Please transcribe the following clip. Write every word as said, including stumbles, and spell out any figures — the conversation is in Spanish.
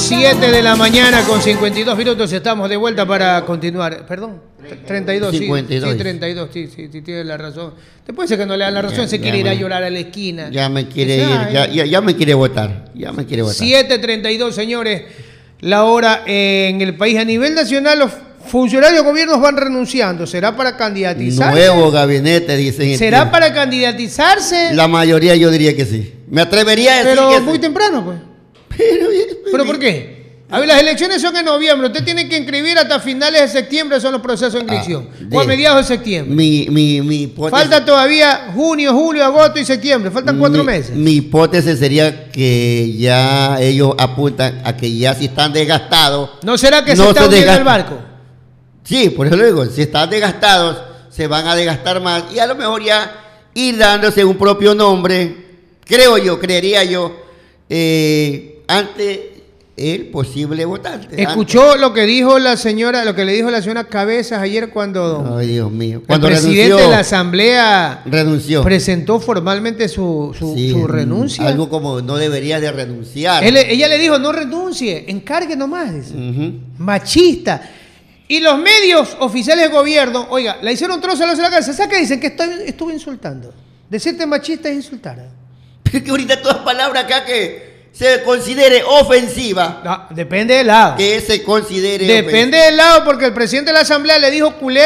siete de la mañana con cincuenta y dos minutos. Estamos de vuelta para continuar. Perdón, treinta y dos, cincuenta y dos. Sí, sí, treinta y dos, sí, sí, sí, tiene la razón. Después de que no le dan la razón, ya, se quiere ir me, a llorar a la esquina. Ya me quiere ir, ya, ya, ya me quiere votar. Ya me quiere votar. siete treinta y dos, señores. La hora en el país. A nivel nacional, los funcionarios de gobiernos van renunciando. ¿Será para candidatizarse? Nuevo gabinete, dicen. ¿Será el para candidatizarse? La mayoría yo diría que sí. Me atrevería a decir Pero que muy sí. temprano, pues. Pero, ¿Pero por qué? A ver, las elecciones son en noviembre. Usted tiene que inscribir hasta finales de septiembre, son los procesos de inscripción. Ah, de, o a mediados de septiembre. Mi, mi, mi hipótesis, falta todavía junio, julio, agosto y septiembre. Faltan cuatro mi, meses. Mi hipótesis sería que ya ellos apuntan a que ya si están desgastados. ¿No será que no se está se hundiendo el barco? Sí, por eso lo digo. Si están desgastados, se van a desgastar más. Y a lo mejor ya ir dándose un propio nombre, creo yo, creería yo, eh, ante el posible votante. ¿Escuchó antes. lo que dijo la señora, lo que le dijo la señora Cabezas ayer cuando Ay, Dios mío. Cuando el presidente renunció, de la Asamblea renunció. presentó formalmente su, su, Sí, su renuncia? Algo como no debería de renunciar. Él, ella le dijo, no renuncie, encargue nomás, dice. Uh-huh. Machista. Y los medios oficiales de gobierno, oiga, le hicieron trozo a los de la cabeza. ¿Sabes qué dicen? Que estoy, estuve insultando. Decirte machista es insultar. Pero que ahorita todas palabras acá que se considere ofensiva. No, depende del lado. Que se considere Depende ofensiva. del lado, porque el presidente de la Asamblea le dijo culé